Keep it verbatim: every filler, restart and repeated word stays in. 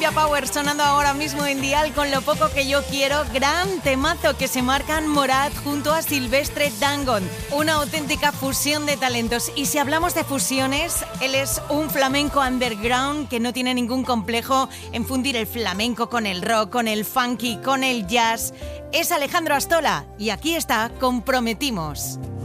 Rocía Power sonando ahora mismo en Dial con Lo poco que yo quiero. Gran temazo que se marcan Morat junto a Silvestre Dangond. Una auténtica fusión de talentos. Y si hablamos de fusiones, él es un flamenco underground que no tiene ningún complejo en fundir el flamenco con el rock, con el funky, con el jazz. Es Alejandro Astola y aquí está Comprometimos.